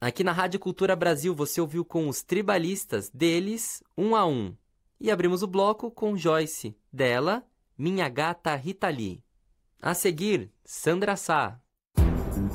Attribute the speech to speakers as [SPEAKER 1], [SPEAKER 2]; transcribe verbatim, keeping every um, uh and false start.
[SPEAKER 1] Aqui na Rádio Cultura Brasil você ouviu com os Tribalistas, deles, Um a Um. E abrimos o bloco com Joyce, dela, Minha Gata Rita Lee. A seguir, Sandra Sá,